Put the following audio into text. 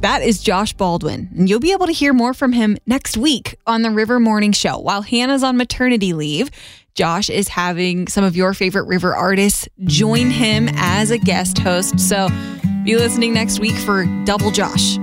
That is Josh Baldwin, and you'll be able to hear more from him next week on the River Morning Show. While Hannah's on maternity leave, Josh is having some of your favorite River artists join him as a guest host. So be listening next week for Double Josh